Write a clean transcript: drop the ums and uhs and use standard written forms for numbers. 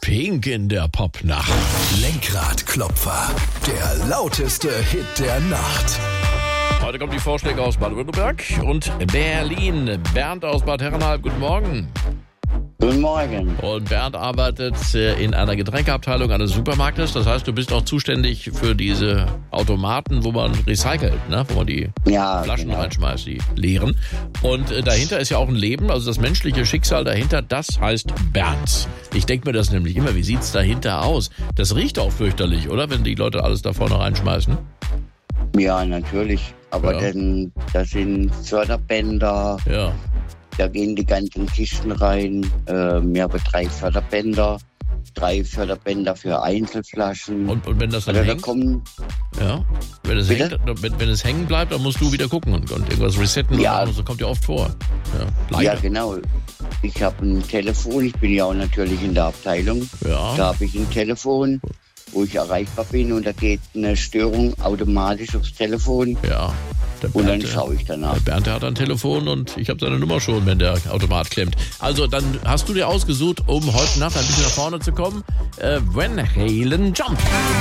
Pink in der Popnacht. Lenkradklopfer, der lauteste Hit der Nacht. Heute kommen die Vorschläge aus Baden-Württemberg und Berlin. Bernd aus Bad Herrenalb, guten Morgen. Guten Morgen. Und Bernd arbeitet in einer Getränkeabteilung eines Supermarktes. Das heißt, du bist auch zuständig für diese Automaten, wo man recycelt, ne? Wo man die Flaschen reinschmeißt, die leeren. Und dahinter ist ja auch ein Leben, also das menschliche Schicksal dahinter, das heißt Bernd. Ich denke mir das nämlich immer, wie sieht's dahinter aus? Das riecht auch fürchterlich, oder? Wenn die Leute alles da vorne reinschmeißen. Ja, natürlich. Aber denn das sind Förderbänder. Ja. Da gehen die ganzen Kisten rein. Wir haben 3 Förderbänder. 3 Förderbänder für Einzelflaschen. Und wenn das dann hängt? Wenn es hängen bleibt, dann musst du wieder gucken und irgendwas resetten. Ja. So kommt ja oft vor. Ja, genau. Ich habe ein Telefon. Ich bin ja auch natürlich in der Abteilung. Ja. Da habe ich ein Telefon, wo ich erreichbar bin. Und da geht eine Störung automatisch aufs Telefon. Ja. Und dann schaue ich danach. Der Bernd hat ein Telefon und ich habe seine Nummer schon, wenn der Automat klemmt. Also dann hast du dir ausgesucht, um heute Nacht ein bisschen nach vorne zu kommen, Van Halen Jump.